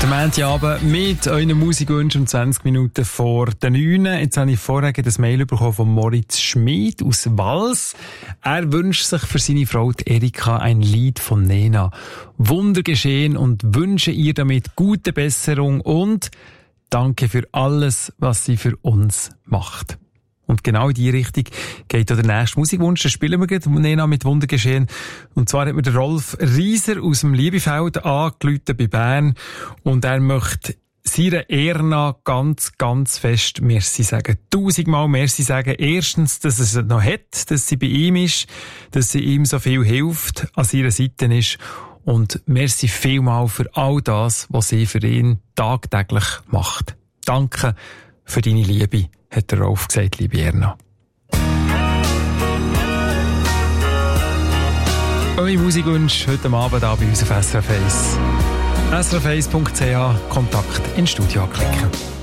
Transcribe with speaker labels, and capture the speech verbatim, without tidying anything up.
Speaker 1: am Montagabend mit euren Musikwünschen um zwanzig Minuten vor der neun. Jetzt habe ich vorher das Mail bekommen von Moritz Schmid aus Wals. Er wünscht sich für seine Frau Erika ein Lied von Nena. Wunder geschehen und wünsche ihr damit gute Besserung und danke für alles, was sie für uns macht. Und genau in die Richtung geht auch der nächste Musikwunsch. Da spielen wir gerade Nena mit Wunder geschehen. Und zwar hat mir der Rolf Rieser aus dem Liebefeld angerufen bei Bern. Und er möchte seiner Erna ganz, ganz fest Merci sagen. Tausendmal Merci sagen. Erstens, dass er es noch hat, dass sie bei ihm ist, dass sie ihm so viel hilft, an seiner Seite ist. Und merci vielmal für all das, was sie für ihn tagtäglich macht. Danke für deine Liebe, hat der Rolf gesagt, liebe Erna. Eure Musikwünsche heute Abend hier bei uns auf S R F eins. S R F eins punkt C H, Kontakt ins Studio anklicken.